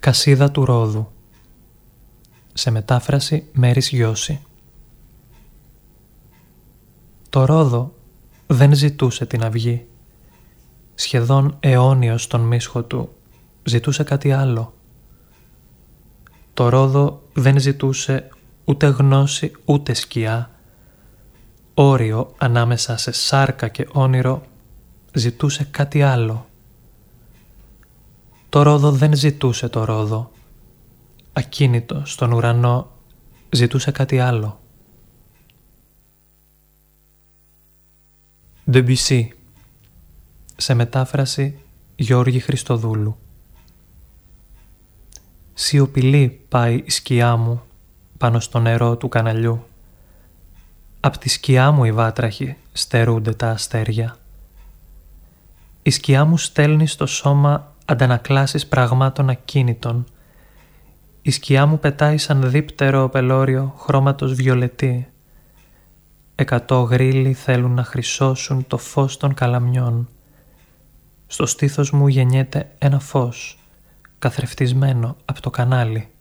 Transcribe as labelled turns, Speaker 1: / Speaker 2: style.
Speaker 1: Κασίδα του Ρόδου. Σε μετάφραση Μέρης Γιώση. Το Ρόδο δεν ζητούσε την αυγή. Σχεδόν αιώνιος στον μίσχο του ζητούσε κάτι άλλο. Το Ρόδο δεν ζητούσε ούτε γνώση ούτε σκιά. Όριο ανάμεσα σε σάρκα και όνειρο ζητούσε κάτι άλλο. Το Ρόδο δεν ζητούσε το Ρόδο. Ακίνητο στον ουρανό ζητούσε κάτι άλλο. Debussy. Σε μετάφραση Γιώργη Χριστοδούλου. Σιωπηλή πάει η σκιά μου πάνω στο νερό του καναλιού. Απ' τη σκιά μου η βάτραχη στερούνται τα αστέρια. Η σκιά μου στέλνει στο σώμα αντανακλάσεις πραγμάτων ακίνητων. Η σκιά μου πετάει σαν δείπτερο πελώριο χρώματος βιολετή. 100 γρύλοι θέλουν να χρυσώσουν το φως των καλαμιών. Στο στήθος μου γεννιέται ένα φως, καθρεφτισμένο από το κανάλι.